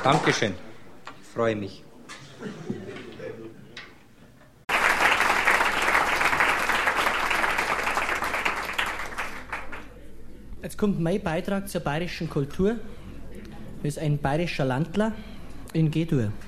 Dankeschön. Ich freue mich. Jetzt kommt mein Beitrag zur bayerischen Kultur. Das ist ein bayerischer Landler in G-Dur.